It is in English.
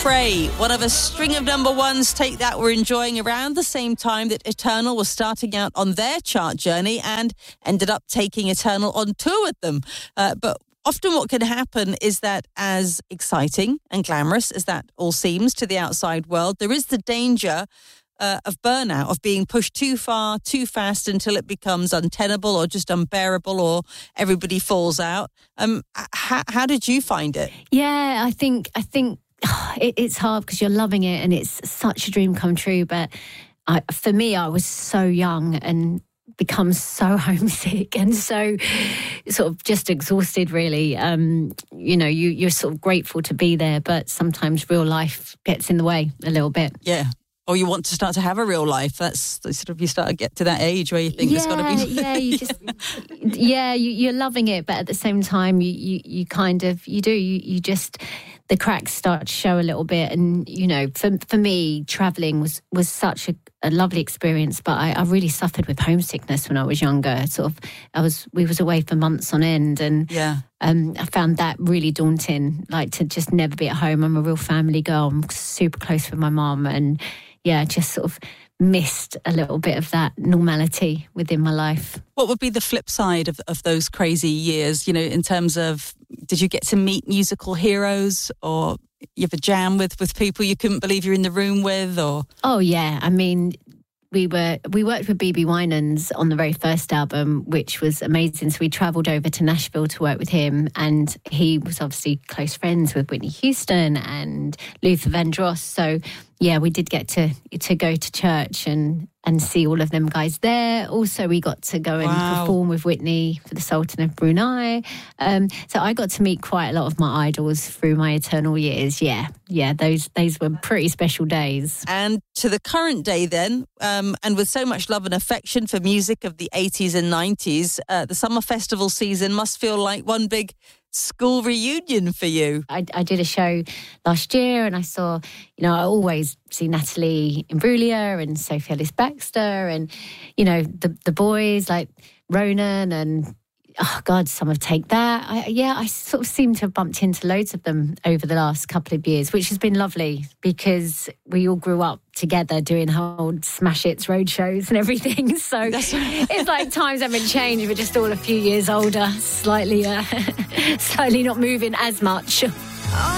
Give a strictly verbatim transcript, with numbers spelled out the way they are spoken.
Prey, one of a string of number ones. Take That we're enjoying around the same time that Eternal was starting out on their chart journey and ended up taking Eternal on tour with them. Uh, but often what can happen is that, as exciting and glamorous as that all seems to the outside world, there is the danger uh, of burnout, of being pushed too far, too fast until it becomes untenable or just unbearable or everybody falls out. Um, how, how did you find it? Yeah, I think, I think it, it's hard because you're loving it and it's such a dream come true. But I, for me, I was so young and become so homesick and so sort of just exhausted, really. Um, you know, you, you're sort of grateful to be there, but sometimes real life gets in the way a little bit. Yeah. Or you want to start to have a real life. That's sort of, you start to get to that age where you think yeah, there's got to be... yeah, you just... Yeah, you, you're loving it, but at the same time, you, you, you kind of... You do, you, you just... The cracks start to show a little bit. And, you know, for for me, travelling was, was such a, a lovely experience, but I, I really suffered with homesickness when I was younger. Sort of, I was... We was away for months on end, and... Yeah. Um, I found that really daunting, like to just never be at home. I'm a real family girl. I'm super close with my mum, and... Yeah, just sort of missed a little bit of that normality within my life. What would be the flip side of, of those crazy years, you know, in terms of, did you get to meet musical heroes, or you have a jam with, with people you couldn't believe you're in the room with, or? Oh, yeah. I mean, we were we worked with B B Winans on the very first album, which was amazing. So we travelled over to Nashville to work with him, and he was obviously close friends with Whitney Houston and Luther Vandross. So yeah, we did get to to go to church and and see all of them guys there. Also, we got to go and wow. perform with Whitney for the Sultan of Brunei. Um, so I got to meet quite a lot of my idols through my Eternal years. Yeah, yeah, those those were pretty special days. And to the current day then, um, and with so much love and affection for music of the eighties and nineties, uh, the summer festival season must feel like one big school reunion for you. I, I did a show last year, and I saw, you know, I always see Natalie Imbruglia and Sophie Ellis-Bextor, and, you know, the the boys like Ronan and, oh God, some of Take That. I, yeah, I sort of seem to have bumped into loads of them over the last couple of years, which has been lovely because we all grew up together doing whole Smash Hits road shows and everything. So it's like times haven't changed. We're just all a few years older, slightly, uh, slightly not moving as much.